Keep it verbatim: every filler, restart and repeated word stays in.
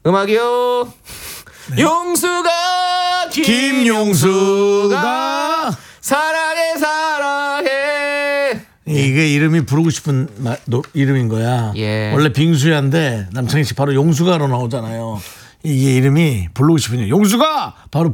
음악이요. 네. 용수가 김용수가 사랑해 사랑해. 이게 이름이 부르고 싶은 마, 노, 이름인 거야. 예. 원래 빙수야인데 남창희 씨 바로 용수가로 나오잖아요. 이게 이름이 부르고 싶은 용수가 바로